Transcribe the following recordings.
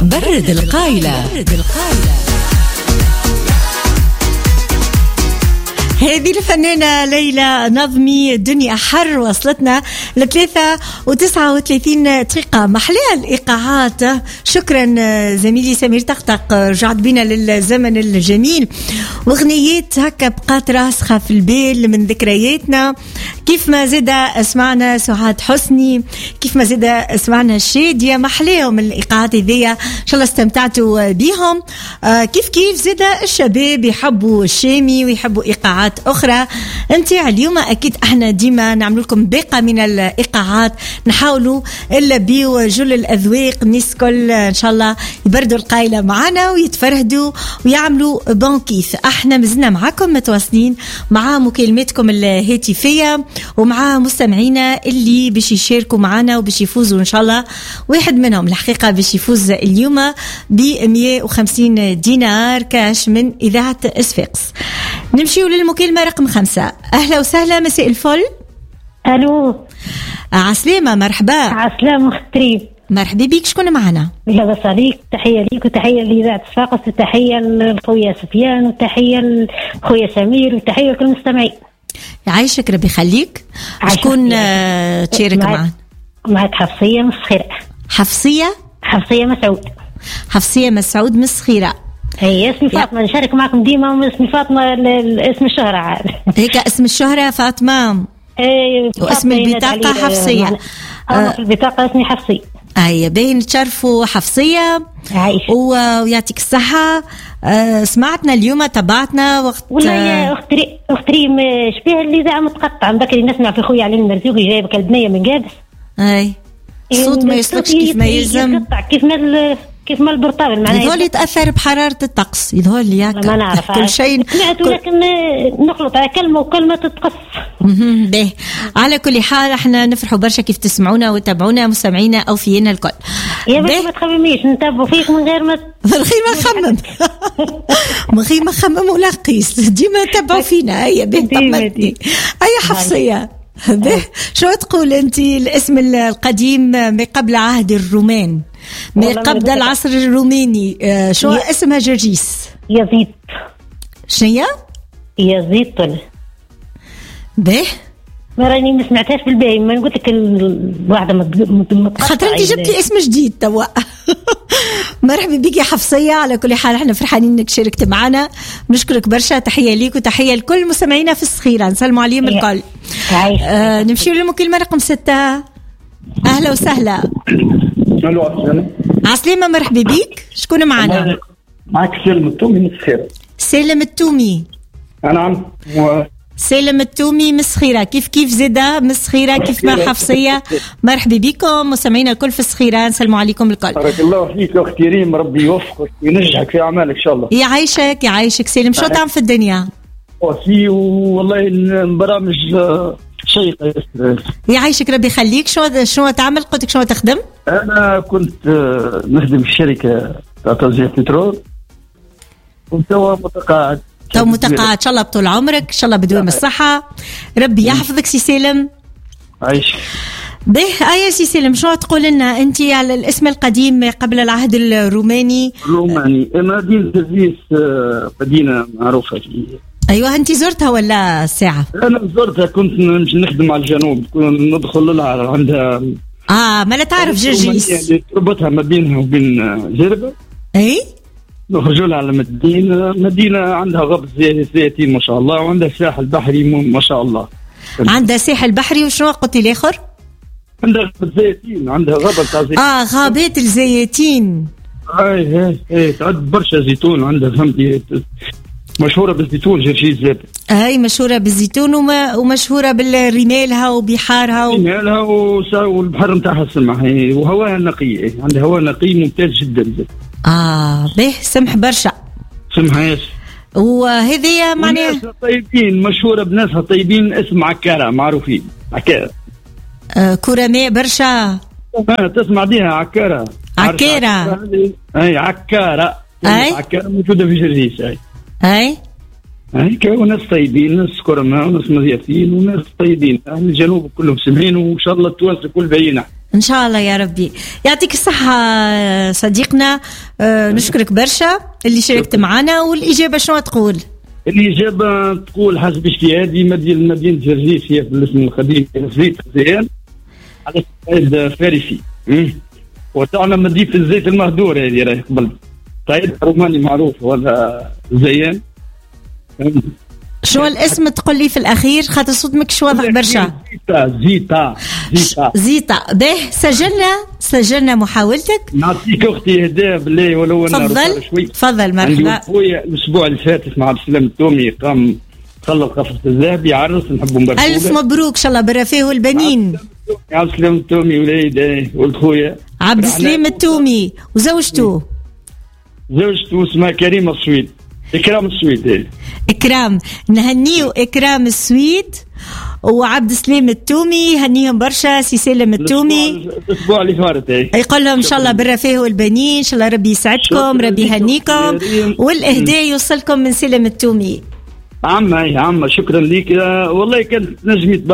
برد القايلة. هذه الفنانة ليلى نظمي. الدنيا حر وصلتنا ل3:39 دقيقة. محلها الإيقاعات. شكرا زميلي سمير طقطق، رجعت بنا للزمن الجميل وغنيات هكا بقات راسخة في البال من ذكرياتنا. كيف ما زاد سمعنا سعاد حسني، كيف ما زاد سمعنا الشادية. محليهم الإيقاعات ذي، إن شاء الله استمتعتوا بيهم. كيف زاد الشباب يحبوا الشامي ويحبوا إيقاعات أخرى. انت اليوم أكيد احنا ديما نعمل لكم باقة من الإيقاعات، نحاولوا إلا بوجل الأذواق الناس كل إن شاء الله يبردوا القايلة معنا ويتفرهدوا ويعملوا بانكيث. احنا مزلنا معاكم متواصلين مع مكالماتكم الهاتفية ومع مستمعينا اللي باش يشاركوا معنا وباش يفوزوا إن شاء الله. واحد منهم الحقيقة باش يفوز اليوم ب150 دينار كاش من إذاعة إسفاقس. نمشيوا للمكالمة رقم 5. أهلا وسهلا، مساء الفل. ألو، عسلامة، مرحبا. عسلامة مختريب، مرحبا بيك. شكون معنا؟ لاباس عليك؟ تحية ليك وتحية لإذاعة صفاقس وتحية لخويا سفيان وتحية لخويا سمير وتحية لكل المستمعين. يعيشك، ربي يخليك. شكون تشارك معنا؟ معك حفصية مسخيرة. حفصية مسعود مسخيرة. هي اسمي فاطمة، نشارك معكم ديما. اسمي فاطمة، اسم الشهرة عاد. هيك اسم الشهرة فاطمة. واسم البطاقة حفصية. في البطاقة اسمي حفصية. أي باين تشرفوا حفصية. ويعطيك الصحة. سمعتنا اليوم، تبعتنا وقت والله يا أختي شبيه اللي ذا متقطع. بكري نسمع في خويا علي المرزوقي جايبك البنية من قابس. أي الصوت ما يسلكش كيف ما يلزم، كيف ما البرطابل معناها يظهر يتأثر بحرارة الطقس. يظهر لي ياك ما نعرف كل شيء سمعت، ولكن نخلط على كلمة وكلمة تتقص. به على كل حال احنا نفرحوا برشا كيف تسمعونا وتابعونا مستمعينا أو فينا الكل. يا بس ما تخمميش، نتابعوا فيك من غير ما نخمم. من غير ما نخمم ولا قيس، ديما تابعوا فينا. هيا به طمتني. أي حفصية به شو تقول أنت؟ الاسم القديم ما قبل عهد الرومان، ما قبل العصر الروماني. شو اسمها؟ جرجيس. يزيد. شنيا؟ يزيد طلع. به ما راني ما سمعتهاش بالباهي، ما قلت لك الواحدة خاطر انت جبت لي اسم جديد توا. مرحبا بك يا حفصية. على كل حال احنا فرحانين انك شاركت معنا، نشكرك برشا. تحية ليك وتحية لكل مستمعينا في الصخيرة، نسلموا عليهم الكل. نمشي للمكالمة رقم 6. أهلا وسهلا. عسلامة، مرحبا بك. شكون معنا؟ معك سالم التومي مسخيرة. سالم التومي. نعم. سالم التومي مسخيرة. كيف زيدا مسخيرة كيف ما حفصية. مرحبا بكم مستمعينا الكل في الصخيرة، نسلموا عليكم الكل. بارك الله فيك اختي ريم، ربي يوفقك وينجحك في اعمالك ان شاء الله. يعيشك سالم. شو تعمل في الدنيا؟ وفي والله البرامج شيقة. يعيشك، ربي يخليك. شو تعمل؟ قلت لك شو تخدم؟ انا كنت نخدم في الشركة تاع توزيع بترول وتوا متقاعد. ان شاء الله بطول عمرك، ان شاء الله بدوام الصحة، ربي يحفظك سي سالم. عايش به. يا سي سالم، شو تقول لنا انت على الاسم القديم قبل العهد الروماني؟ مدينة جرجيس، مدينة معروفة. ايوه، انت زرتها ولا ساعة؟ انا زرتها، كنت نخدم على الجنوب، كنا ندخل لها عندها. ما لا تعرف جرجيس تربطها ما بينها وبين جربة. اي نخرجوا لها على مدينة عندها غابة زيتين ما شاء الله، وعندها ساحل بحري ما شاء الله. عندها ساحل بحري. وشنو قلتي الاخر؟ عندها غابة زيتين، عندها غابة تاع زيتين. غابات الزيتين. اي تعد برشا زيتون عندها، فهمتي؟ مشهورة بالزيتون جرجيس زاد. مشهورة بالزيتون ومشهورة بالرمالها وبحارها رمالها والبحر نتاعها سمح، وهواها نقي. عندها هواء نقي ممتاز جدا. به سمح برشا. سمح ياسر. وهذه معناها طيبين، مشهورة بناسها طيبين. اسم عكارة، معروفين عكارة. كرماء برشا. تسمع بيها عكارة. اي عكارة. عكارة موجودة في جرجيس. اي كانوا ناس طيبين، ناس كرماء وناس مضيافين وناس طيبين. اهل الجنوب كلهم سمعين، وان شاء الله التوانسه كل بعينه. إن شاء الله يا ربي. يعطيك الصحة صديقنا. نشكرك برشا اللي شاركت معنا. والإجابة شنو تقول؟ الإجابة تقول حسب اجتهادي مدينة جرجيس هي بالاسم القديم زيت الزيان على الصعيد فارسي. وتعنا مدينة الزيت المهدور هذه راهي قبل صعيد روماني معروف ولا زيان. شو الاسم تقول لي في الأخير خاطر صوت مش واضح برشا. زيتا. به سجلنا محاولتك. نعطيك أختي هدايا بالله ولو أنا تفضل مرحبا. خويا الأسبوع اللي فات مع عبد السلام التومي قام خلى القفص الذهبي يعرس نحبوا نبارك. ألف مبروك إن شاء الله بالرفاه والبنين. عبد السلام التومي وليد والخويا عبد السلام التومي وزوجته اسمها كريمة السويد. إكرام السويد. إكرام نهنيو إكرام السويد وعبد السلام التومي. هنيهم برشا سي سالم التومي الأسبوع اللي فات يقول لهم إن شاء الله بالرفاه والبنين. إن شاء الله ربي يسعدكم ربي يهنيكم والإهداء يوصلكم من سالم التومي. عمّا شكرا ليك. والله كانت نجمت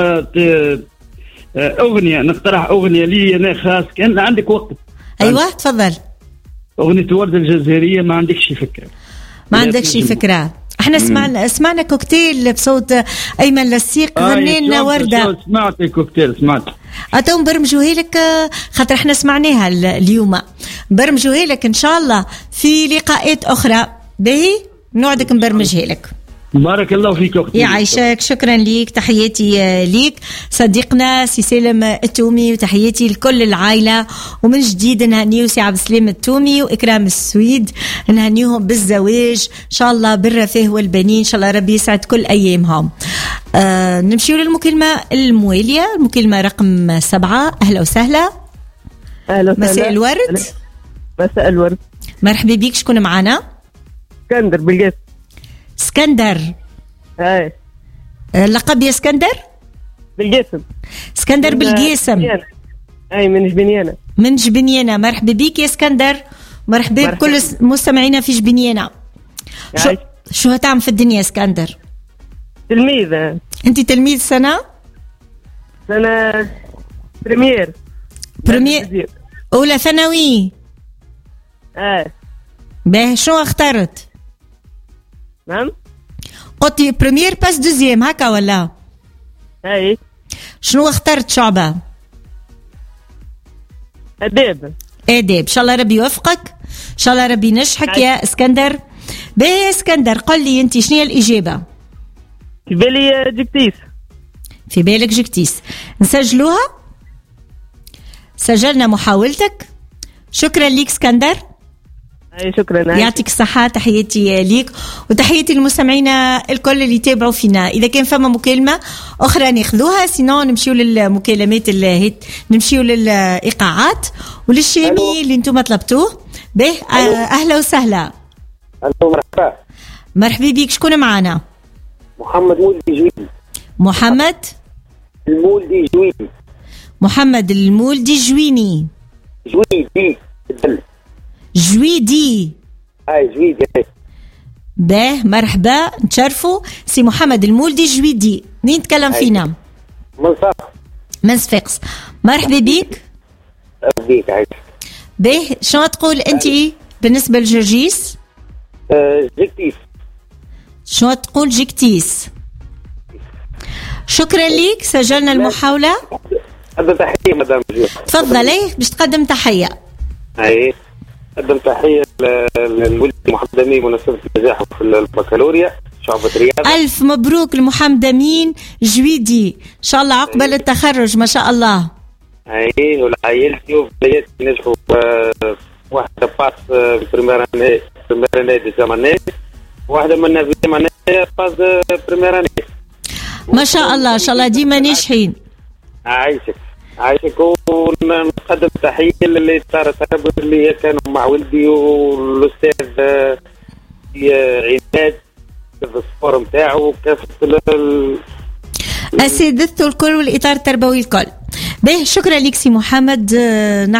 أغنية نقترح أغنية لي أنا خاص كان عندك وقت. أيوة تفضل. أغنية وردة الجزائرية ما عندكش فكرة. ما عندكش فكرة. احنا سمعنا كوكتيل بصوت أيمن لسيق غني لنا وردة. سمعت الكوكتيل سمعت. أتوم برمجوها لك خاطر احنا سمعناها اليوم. برمجوها لك إن شاء الله في لقاءات أخرى. باهي نوعدك نبرمجها لك. بارك الله فيك أختي. يعيشك. شكرا ليك. تحياتي ليك صديقنا سي سالم التومي وتحياتي لكل العائلة. ومن جديد نهنيو سي عبد السلام التومي وإكرام السويد نهنيوهم بالزواج إن شاء الله بالرفاه والبنين. إن شاء الله ربي يسعد كل أيامهم. نمشيو للمكالمة الموالية. المكالمة رقم 7. أهلا وسهلا. مساء الورد. مساء الورد. مرحبا بيك. شكون معنا؟ اسكندر بالقاسم. اسكندر. اي اللقب يا اسكندر؟ بالقاسم. اسكندر بالقاسم. اي من جبنيانة. مرحبا بيك يا اسكندر. مرحبا بكل مستمعينا في جبنيانة. شو هتعمل في الدنيا اسكندر؟ تلميذ. انت تلميذ سنة بريمير أولى ثانوي. باه شو اخترت؟ نعم قلت بريمير باس دوزيام هكا ولا؟ اي. شنو اخترت شعبة؟ آداب. ان شاء الله ربي يوفقك. ان شاء الله ربي ينجحك يا اسكندر. باه اسكندر قل لي انت شنو هي الإجابة؟ في بالي جكتيس. في بالك جكتيس. نسجلوها. سجلنا محاولتك. شكرا ليك اسكندر. شكرا. يعطيك الصحة. تحياتي ليك وتحياتي للمستمعين الكل اللي يتابعوا فينا. إذا كان فما مكالمة أخرى ناخذوها سينو نمشيو للمكالمات نمشيو للإيقاعات وللشامي اللي انتم طلبتوه. به أهلا وسهلا. مرحبا بيك. شكون معنا؟ محمد المولدي جويني. جويدي. جويدي. باه مرحبا نتشرفوا سي محمد المولدي جويدي. مين نتكلم فينا؟ من صفاقس. مرحبا بيك. باه شنو تقول انت بالنسبة لجرجيس؟ جكتيس. شنو تقول جكتيس؟ شكرا ليك. سجلنا المحاولة. تحية مدام جويد. تفضل. باش تقدم تحية. أقدم تحية للولد محمد أمين مناسبة نجاحه في البكالوريا شعبة رياض. ألف مبروك لمحمد أمين جويدي. إن شاء الله عقبال التخرج ما شاء الله. والعائلتي وبدايات نجحوا واحدة باس بريمير أني دي زماني واحدة منا في زماني باس بريمير أني. ما شاء الله إن شاء الله ديما ناجحين. عايشك ونقدم تحية للي صارت اللي كانوا مع ولدي والأستاذ عماد في الصفور متاعه وكافة أساتذته الكل والإطار التربوي الكل. به شكرا لك سي محمد.